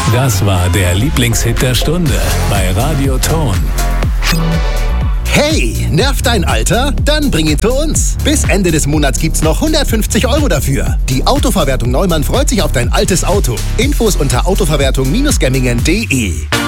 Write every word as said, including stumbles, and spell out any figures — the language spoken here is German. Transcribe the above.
Das war der Lieblingshit der Stunde bei Radio Ton. Hey, nervt dein Alter? Dann bring ihn zu uns. Bis Ende des Monats gibt's noch hundertfünfzig Euro dafür. Die Autoverwertung Neumann freut sich auf dein altes Auto. Infos unter autoverwertung Bindestrich gemmingen punkt de.